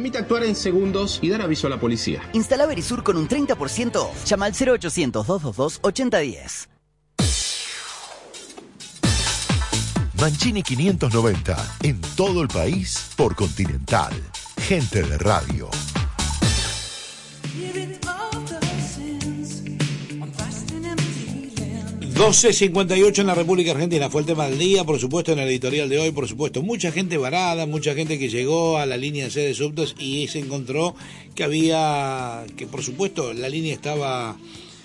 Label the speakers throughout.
Speaker 1: Permite actuar en segundos y dar aviso a la policía.
Speaker 2: Instala Verisur con un 30%. Llama al 0800-222-8010.
Speaker 3: Mancini 590, en todo el país por Continental. Gente de radio.
Speaker 4: 12:58 en la República Argentina. Fue el tema del día, por supuesto, en el editorial de hoy, por supuesto. Mucha gente varada, mucha gente que llegó a la línea C de subtes y se encontró que por supuesto, la línea estaba...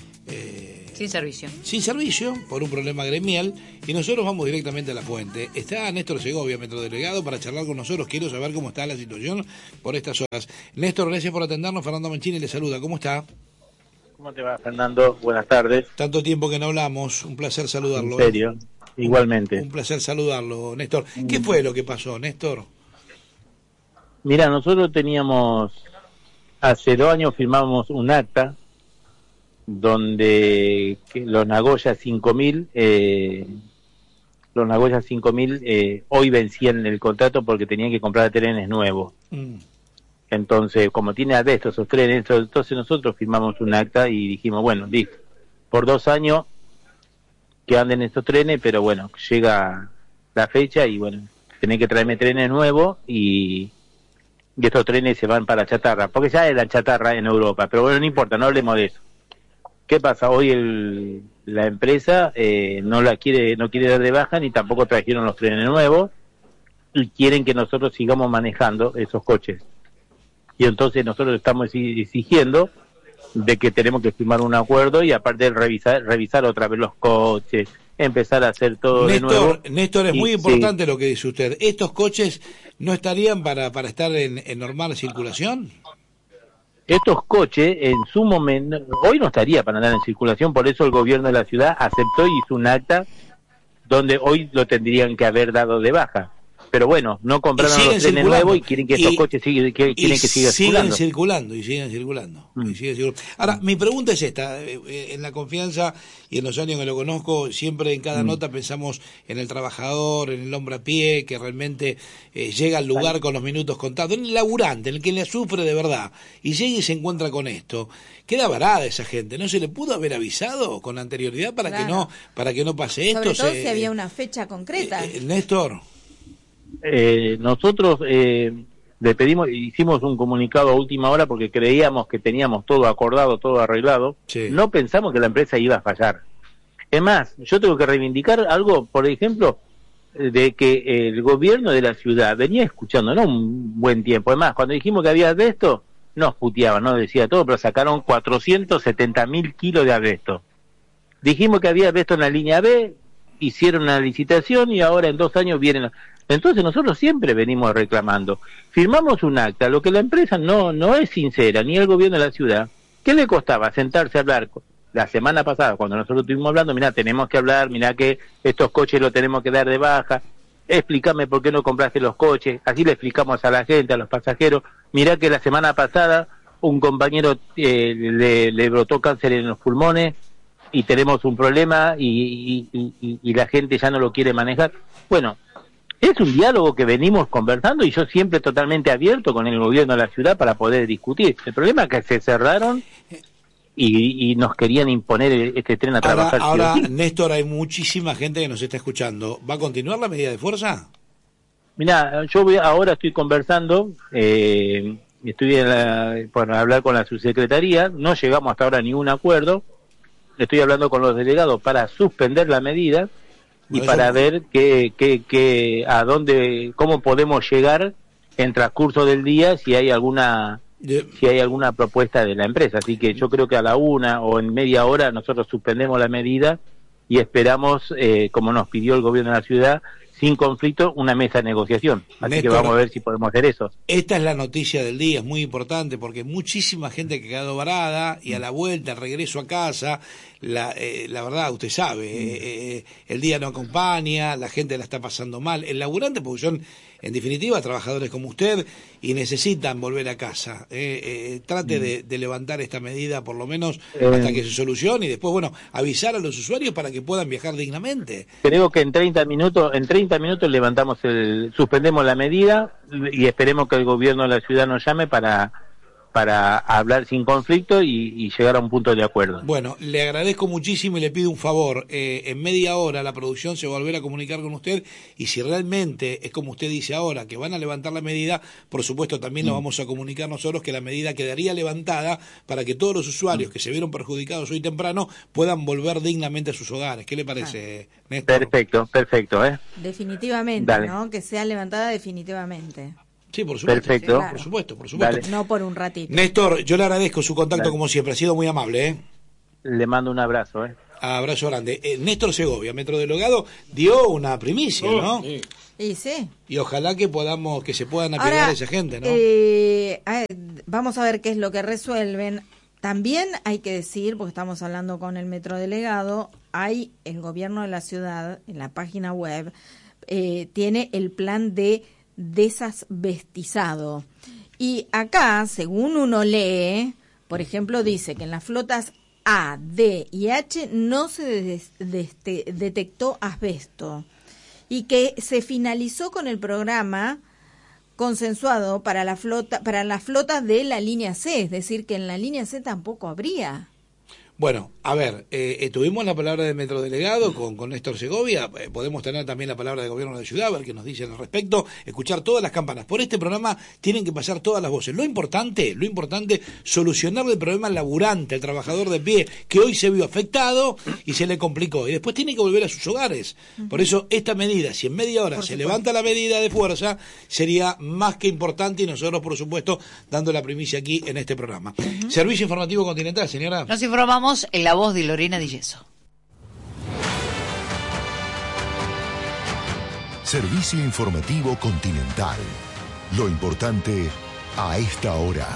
Speaker 4: Sin servicio, por un problema gremial, y nosotros vamos directamente a la fuente. Está Néstor Segovia, metrodelegado, para charlar con nosotros. Quiero saber cómo está la situación por estas horas. Néstor, gracias por atendernos. Fernando Mancini le saluda. ¿Cómo está?
Speaker 5: ¿Cómo te va, Fernando? Buenas tardes.
Speaker 4: Tanto tiempo que no hablamos. Un placer saludarlo.
Speaker 5: En serio, igualmente.
Speaker 4: Un placer saludarlo, Néstor. ¿Qué fue lo que pasó, Néstor?
Speaker 5: Mira, nosotros hace 2 años firmamos un acta donde los Nagoya 5000 hoy vencían el contrato porque tenían que comprar trenes nuevos. Entonces, como tiene asbesto esos trenes, entonces nosotros firmamos un acta y dijimos, bueno, listo, por 2 años que anden estos trenes, pero bueno, llega la fecha y bueno, tenés que traerme trenes nuevos y estos trenes se van para chatarra, porque ya eran chatarra en Europa, pero bueno, no importa, no hablemos de eso. ¿Qué pasa? Hoy la empresa no quiere dar de baja, ni tampoco trajeron los trenes nuevos, y quieren que nosotros sigamos manejando esos coches. Y entonces nosotros estamos exigiendo de que tenemos que firmar un acuerdo y aparte revisar otra vez los coches, empezar a hacer todo de nuevo.
Speaker 4: Néstor, es muy importante lo que dice usted. ¿Estos coches no estarían para estar en normal circulación?
Speaker 5: Estos coches en su momento, hoy no estaría para andar en circulación, por eso el gobierno de la ciudad aceptó y hizo un acta donde hoy lo tendrían que haber dado de baja. Pero bueno, no compraron los trenes nuevos y quieren que estos coches sigan circulando.
Speaker 4: Siguen circulando. Ahora, mi pregunta es esta. En la confianza y en los años que lo conozco, siempre en cada nota pensamos en el trabajador, en el hombre a pie, que realmente llega al lugar con los minutos contados, en el laburante, en el que le sufre de verdad, y llega y se encuentra con esto. Queda varada esa gente. ¿No se le pudo haber avisado con anterioridad para que no pase esto?
Speaker 6: Sobre todo si había una fecha concreta.
Speaker 4: Néstor.
Speaker 5: Nosotros hicimos un comunicado a última hora porque creíamos que teníamos todo acordado, todo arreglado. Sí. No pensamos que la empresa iba a fallar. Es más, yo tengo que reivindicar algo, por ejemplo, de que el gobierno de la ciudad venía escuchando, no un buen tiempo. Además, cuando dijimos que había asbesto, nos puteaban, no decía todo, pero sacaron 470.000 kilos de asbesto. Dijimos que había asbesto en la línea B, hicieron una licitación y ahora en 2 años vienen... Entonces nosotros siempre venimos reclamando. Firmamos un acta, lo que la empresa no es sincera, ni el gobierno de la ciudad. ¿Qué le costaba sentarse a hablar? La semana pasada, cuando nosotros estuvimos hablando, mirá, tenemos que hablar, mirá que estos coches los tenemos que dar de baja, explícame por qué no compraste los coches, así le explicamos a la gente, a los pasajeros, mirá que la semana pasada un compañero le brotó cáncer en los pulmones y tenemos un problema y la gente ya no lo quiere manejar. Bueno, es un diálogo que venimos conversando y yo siempre totalmente abierto con el gobierno de la ciudad para poder discutir. El problema es que se cerraron y nos querían imponer este tren a trabajar.
Speaker 4: Ahora, Néstor, hay muchísima gente que nos está escuchando. ¿Va a continuar la medida de fuerza?
Speaker 5: Mirá, ahora estoy conversando, por hablar con la subsecretaría, no llegamos hasta ahora a ningún acuerdo, estoy hablando con los delegados para suspender la medida y para ver cómo podemos llegar en transcurso del día si hay alguna propuesta de la empresa. Así que yo creo que a la 1 o en media hora nosotros suspendemos la medida y esperamos, como nos pidió el gobierno de la ciudad, sin conflicto, una mesa de negociación. Así Néstor, que vamos a ver si podemos hacer eso.
Speaker 4: Esta es la noticia del día, es muy importante porque muchísima gente que ha quedado varada y a la vuelta, al regreso a casa, la verdad, usted sabe, el día no acompaña, la gente la está pasando mal. El laburante, porque son en definitiva, trabajadores como usted y necesitan volver a casa. Trate de levantar esta medida por lo menos hasta que se solucione y después, bueno, avisar a los usuarios para que puedan viajar dignamente.
Speaker 5: Creo que en 30 minutos suspendemos la medida y esperemos que el gobierno de la ciudad nos llame para hablar sin conflicto y llegar a un punto de acuerdo.
Speaker 4: Bueno, le agradezco muchísimo y le pido un favor. En media hora la producción se va a volver a comunicar con usted y si realmente es como usted dice ahora, que van a levantar la medida, por supuesto también nos vamos a comunicar nosotros que la medida quedaría levantada para que todos los usuarios que se vieron perjudicados hoy temprano puedan volver dignamente a sus hogares. ¿Qué le parece, Néstor?
Speaker 5: Perfecto.
Speaker 6: Definitivamente,
Speaker 5: Dale.
Speaker 6: ¿no? Que sea levantada definitivamente.
Speaker 4: Sí, por supuesto.
Speaker 5: Perfecto.
Speaker 4: Claro. Por supuesto.
Speaker 5: Dale.
Speaker 6: No por un ratito.
Speaker 4: Néstor, yo le agradezco su contacto
Speaker 5: Dale.
Speaker 4: como siempre, ha sido muy amable.
Speaker 5: Le mando un abrazo.
Speaker 4: Abrazo grande. Néstor Segovia, Metrodelegado, dio una primicia, ¿no?
Speaker 6: Sí. Y sí.
Speaker 4: Y ojalá que se puedan apegar a esa gente, ¿no?
Speaker 6: Vamos a ver qué es lo que resuelven. También hay que decir, porque estamos hablando con el Metrodelegado, el gobierno de la ciudad, en la página web, tiene el plan de desasbestizado. Y acá, según uno lee, por ejemplo, dice que en las flotas A, D y H no se detectó asbesto y que se finalizó con el programa consensuado para las flotas de la línea C, es decir, que en la línea C tampoco habría.
Speaker 4: Bueno, a ver, tuvimos la palabra del Metrodelegado con Néstor Segovia, podemos tener también la palabra del gobierno de la ciudad, a ver qué nos dicen al respecto, escuchar todas las campanas. Por este programa tienen que pasar todas las voces. Lo importante, solucionarle el problema al laburante, al trabajador de pie, que hoy se vio afectado y se le complicó, y después tiene que volver a sus hogares. Por eso esta medida, si en media hora se levanta la medida de fuerza, sería más que importante y nosotros, por supuesto, dando la primicia aquí en este programa. Servicio Informativo Continental, señora.
Speaker 7: Nos informamos en la voz de Lorena Di Yeso.
Speaker 3: Servicio Informativo Continental. Lo importante a esta hora.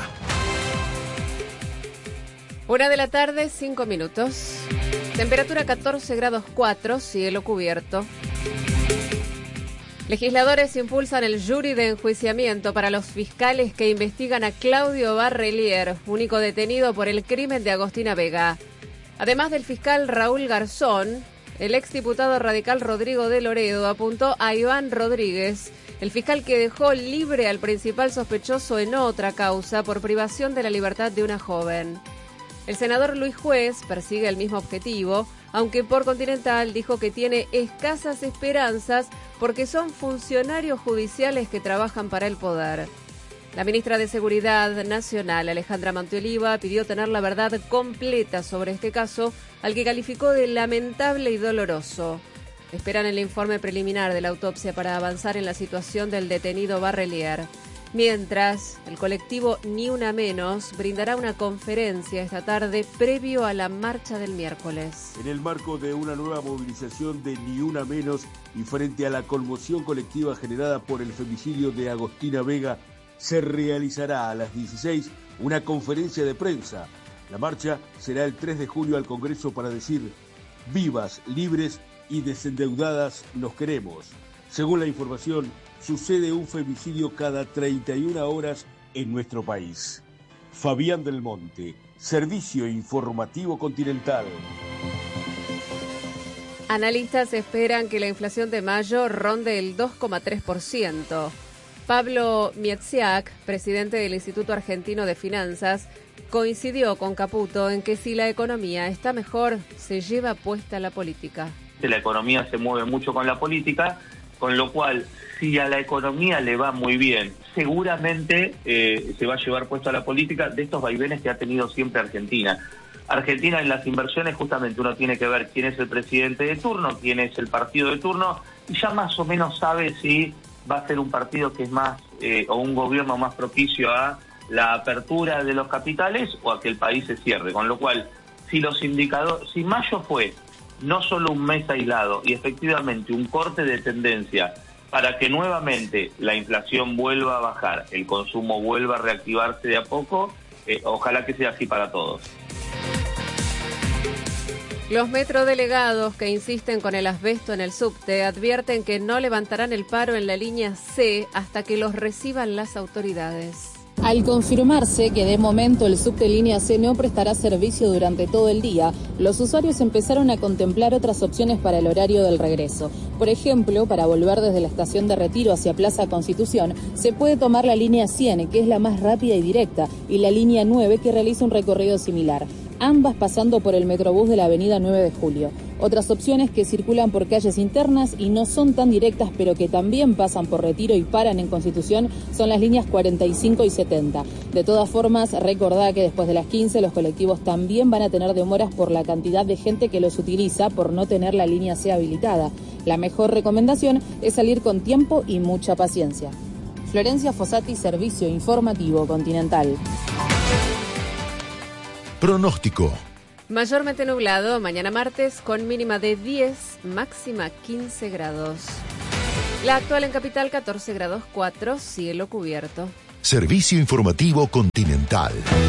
Speaker 8: 1:00 PM, 5 minutos. Temperatura 14 grados 4, cielo cubierto. Legisladores impulsan el jury de enjuiciamiento para los fiscales que investigan a Claudio Barrelier, único detenido por el crimen de Agostina Vega. Además del fiscal Raúl Garzón, el exdiputado radical Rodrigo de Loredo apuntó a Iván Rodríguez, el fiscal que dejó libre al principal sospechoso en otra causa por privación de la libertad de una joven. El senador Luis Juez persigue el mismo objetivo, aunque por Continental dijo que tiene escasas esperanzas porque son funcionarios judiciales que trabajan para el poder. La ministra de Seguridad Nacional, Alejandra Mantioliva, pidió tener la verdad completa sobre este caso, al que calificó de lamentable y doloroso. Esperan el informe preliminar de la autopsia para avanzar en la situación del detenido Barrelier. Mientras, el colectivo Ni Una Menos brindará una conferencia esta tarde previo a la marcha del miércoles.
Speaker 9: En el marco de una nueva movilización de Ni Una Menos y frente a la conmoción colectiva generada por el femicidio de Agostina Vega, se realizará a las 16 una conferencia de prensa. La marcha será el 3 de julio al Congreso para decir: vivas, libres y desendeudadas nos queremos. Según la información, sucede un femicidio cada 31 horas en nuestro país. Fabián del Monte, Servicio Informativo Continental.
Speaker 8: Analistas esperan que la inflación de mayo ronde el 2,3%. Pablo Miedziak, presidente del Instituto Argentino de Finanzas, coincidió con Caputo en que si la economía está mejor, se lleva puesta la política.
Speaker 5: La economía se mueve mucho con la política, con lo cual, si a la economía le va muy bien, seguramente se va a llevar puesto a la política de estos vaivenes que ha tenido siempre Argentina. Argentina en las inversiones justamente uno tiene que ver quién es el presidente de turno, quién es el partido de turno, y ya más o menos sabe si va a ser un partido que es más, o un gobierno más propicio a la apertura de los capitales o a que el país se cierre. Con lo cual, si los indicadores, si mayo fue no solo un mes aislado y efectivamente un corte de tendencia para que nuevamente la inflación vuelva a bajar, el consumo vuelva a reactivarse de a poco, ojalá que sea así para todos.
Speaker 8: Los metrodelegados que insisten con el asbesto en el subte advierten que no levantarán el paro en la línea C hasta que los reciban las autoridades.
Speaker 10: Al confirmarse que de momento el subte línea C no prestará servicio durante todo el día, los usuarios empezaron a contemplar otras opciones para el horario del regreso. Por ejemplo, para volver desde la estación de Retiro hacia Plaza Constitución, se puede tomar la línea 100, que es la más rápida y directa, y la línea 9, que realiza un recorrido similar, ambas pasando por el Metrobús de la avenida 9 de Julio. Otras opciones que circulan por calles internas y no son tan directas, pero que también pasan por Retiro y paran en Constitución, son las líneas 45 y 70. De todas formas, recordá que después de las 15 los colectivos también van a tener demoras por la cantidad de gente que los utiliza por no tener la línea C habilitada. La mejor recomendación es salir con tiempo y mucha paciencia. Florencia Fossati, Servicio Informativo Continental.
Speaker 3: Pronóstico.
Speaker 8: Mayormente nublado, mañana martes con mínima de 10, máxima 15 grados. La actual en Capital 14 grados 4, cielo cubierto.
Speaker 3: Servicio Informativo Continental.